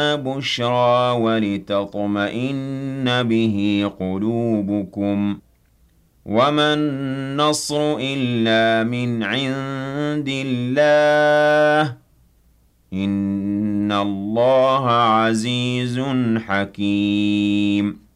بُشْرَىٰ وَلِتَطْمَئِنَّ بِهِ قُلُوبُكُمْ ۚ وَمَا النَّصْرُ إِلَّا مِنْ عِندِ اللَّهِ ۚ إِنَّ اللَّهَ عَزِيزٌ حَكِيمٌ